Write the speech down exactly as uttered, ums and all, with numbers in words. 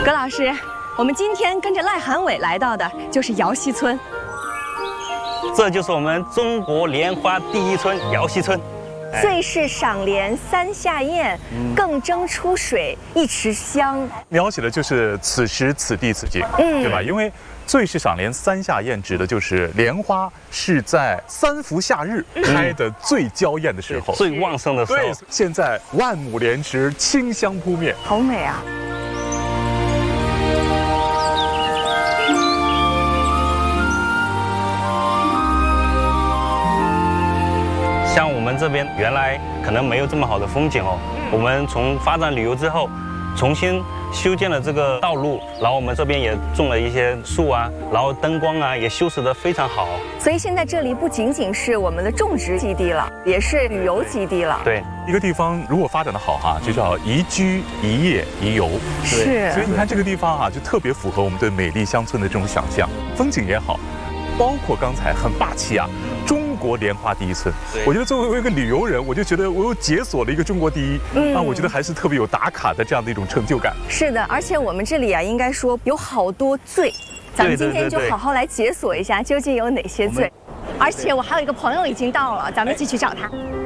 葛老师，我们今天跟着赖韩伟来到的就是瑶溪村， 这就是我们中国莲花第一村瑶溪村。 最是赏莲三下咽，更争出水一池香。 描写的就是此时此地此景， 嗯对吧？因为最是赏莲三下咽，指的就是莲花是在三伏夏日开的最娇艳的时候， 最旺盛的时候。 对，现在万亩莲池清香扑面， 好美啊！ 像我们这边原来可能没有这么好的风景哦，我们从发展旅游之后，重新修建了这个道路，然后我们这边也种了一些树啊，然后灯光啊也修饰得非常好。 所以现在这里不仅仅是我们的种植基地了，也是旅游基地了。 对， 一个地方如果发展的好哈，就叫宜居、宜业、宜游。 是。 所以你看这个地方啊，就特别符合我们对美丽乡村的这种想象，风景也好，包括刚才很霸气啊。 中国莲花第一村，我觉得作为一个旅游人，我就觉得我又解锁了一个中国第一，嗯、啊，我觉得还是特别有打卡的这样的一种成就感。 是的，而且我们这里啊，应该说有好多醉，咱们今天就好好来解锁一下，究竟有哪些醉。而且我还有一个朋友已经到了，咱们继续找他。